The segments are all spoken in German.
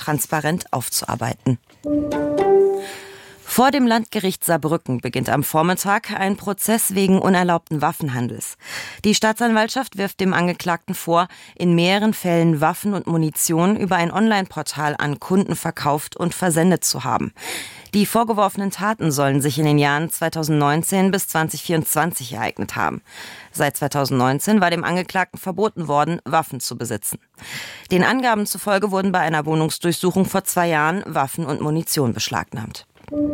transparent aufzuarbeiten. Vor dem Landgericht Saarbrücken beginnt am Vormittag ein Prozess wegen unerlaubten Waffenhandels. Die Staatsanwaltschaft wirft dem Angeklagten vor, in mehreren Fällen Waffen und Munition über ein Online-Portal an Kunden verkauft und versendet zu haben. Die vorgeworfenen Taten sollen sich in den Jahren 2019 bis 2024 ereignet haben. Seit 2019 war dem Angeklagten verboten worden, Waffen zu besitzen. Den Angaben zufolge wurden bei einer Wohnungsdurchsuchung vor 2 Jahren Waffen und Munition beschlagnahmt.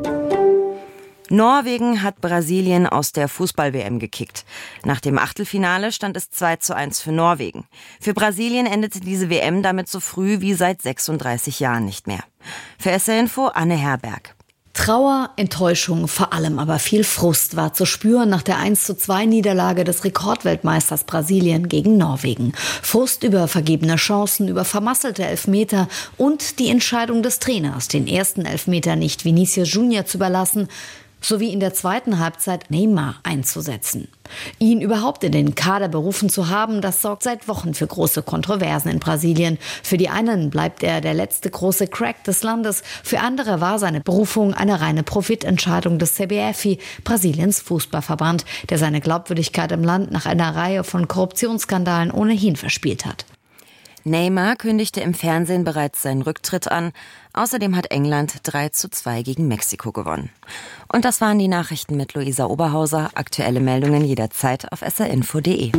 Norwegen hat Brasilien aus der Fußball-WM gekickt. Nach dem Achtelfinale stand es 2:1 für Norwegen. Für Brasilien endete diese WM damit so früh wie seit 36 Jahren nicht mehr. Für SR Info Anne Herberg. Trauer, Enttäuschung, vor allem aber viel Frust war zu spüren nach der 1:2-Niederlage des Rekordweltmeisters Brasilien gegen Norwegen. Frust über vergebene Chancen, über vermasselte Elfmeter und die Entscheidung des Trainers, den ersten Elfmeter nicht Vinícius Júnior zu überlassen, sowie in der zweiten Halbzeit Neymar einzusetzen. Ihn überhaupt in den Kader berufen zu haben, das sorgt seit Wochen für große Kontroversen in Brasilien. Für die einen bleibt er der letzte große Crack des Landes, für andere war seine Berufung eine reine Profitentscheidung des CBF, Brasiliens Fußballverband, der seine Glaubwürdigkeit im Land nach einer Reihe von Korruptionsskandalen ohnehin verspielt hat. Neymar kündigte im Fernsehen bereits seinen Rücktritt an. Außerdem hat England 3:2 gegen Mexiko gewonnen. Und das waren die Nachrichten mit Luisa Oberhauser. Aktuelle Meldungen jederzeit auf srinfo.de.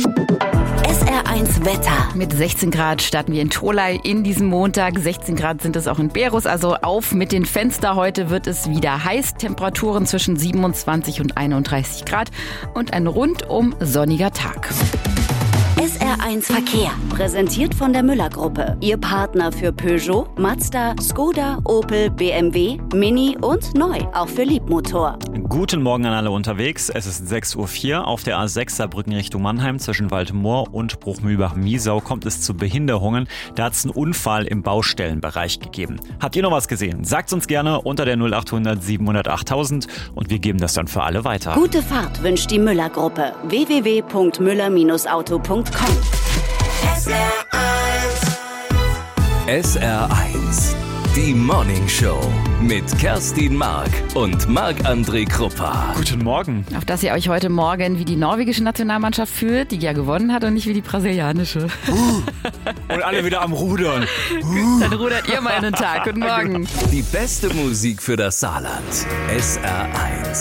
SR1 Wetter. Mit 16 Grad starten wir in Tholey in diesem Montag. 16 Grad sind es auch in Berus, also auf mit den Fenster. Heute wird es wieder heiß. Temperaturen zwischen 27 und 31 Grad und ein rundum sonniger Tag. SR1 Verkehr, präsentiert von der Müller-Gruppe. Ihr Partner für Peugeot, Mazda, Skoda, Opel, BMW, Mini und neu, auch für Liebmotor. Guten Morgen an alle unterwegs. Es ist 6:04 Uhr. Auf der A6 Saarbrücken Richtung Mannheim zwischen Waldmoor und Bruchmühlbach-Miesau kommt es zu Behinderungen. Da hat es einen Unfall im Baustellenbereich gegeben. Habt ihr noch was gesehen? Sagt's uns gerne unter der 0800 700 8000 und wir geben das dann für alle weiter. Gute Fahrt wünscht die Müller-Gruppe. www.müller-auto.com. SR1, die Morning Show mit Kerstin Mark und Marc-André Kruppa. Guten Morgen. Auf dass ihr euch heute Morgen wie die norwegische Nationalmannschaft fühlt, die ja gewonnen hat und nicht wie die brasilianische. Und alle wieder am Rudern. Dann rudert ihr mal einen Tag. Guten Morgen. Die beste Musik für das Saarland. SR1.